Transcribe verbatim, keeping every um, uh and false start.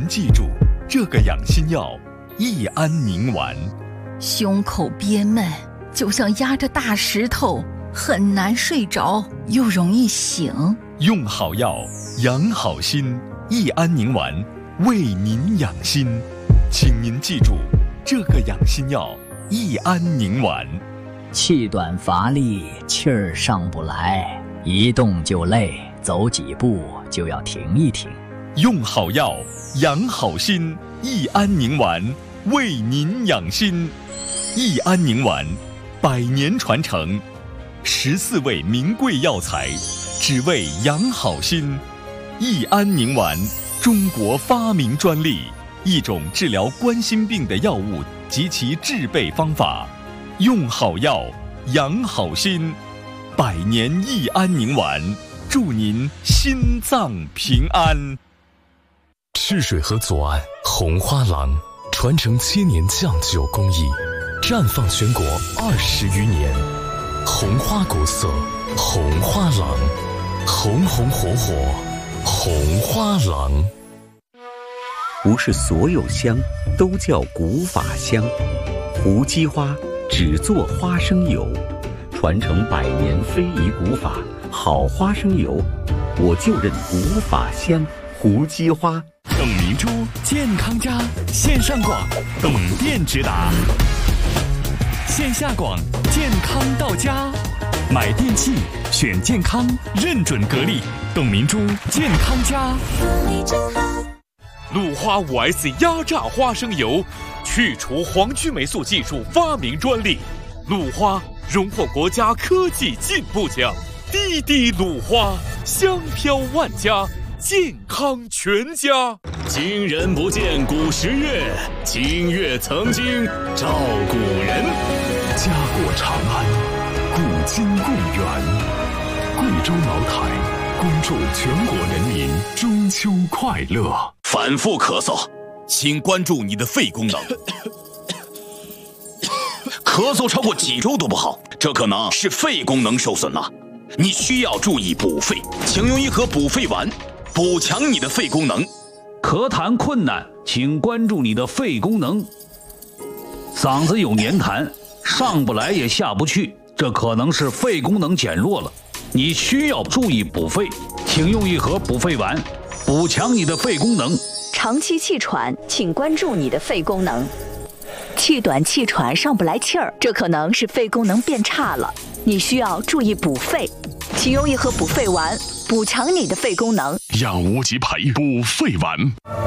您记住，这个养心药益安宁丸。 胸口憋闷，就像压着大石头，很难睡着，又容易醒。 用好药，养好心，益安宁丸为您养心。请您记住，这个养心药益安宁丸。 气短乏力，气儿上不来，一动就累，走几步就要停一停。 用好药，养好心，益安宁丸为您养心。益安宁丸，百年传承，十四味名贵药材，只为养好心。益安宁丸，中国发明专利，一种治疗冠心病的药物及其制备方法。用好药，养好心，百年益安宁丸，祝您心脏平安。 赤水河左岸红花廊，传承千年酱酒工艺，绽放全国二十余年。红花国色，红花廊，红红火火，红花廊。 不是所有香都叫古法香，胡姬花只做花生油，传承百年非遗古法，好花生油，我就认古法香。胡姬花。 董明珠健康家线上广，董店直达；线下广，健康到家。买电器选健康，认准格力，董明珠健康家。鲁花 五 S 压榨花生油，去除黄曲霉素技术发明专利，鲁花荣获国家科技进步奖。滴滴鲁花，香飘万家，健康全家。 今人不见古时月，今月曾经照古人。 家国长安，古今共源。贵州茅台恭祝全国人民中秋快乐。 反复咳嗽， 请关注你的肺功能。 咳嗽超过几周都不好，这可能是肺功能受损了。你需要注意补肺，请用一盒补肺丸，补强你的肺功能。 咳痰困难，请关注你的肺功能。嗓子有黏痰，上不来也下不去，这可能是肺功能减弱了。你需要注意补肺，请用一盒补肺丸，补强你的肺功能。 长期气喘，请关注你的肺功能。气短气喘上不来气儿，这可能是肺功能变差了，你需要注意补肺，请用一盒补肺丸，补强你的肺功能。 养无极培补肺丸。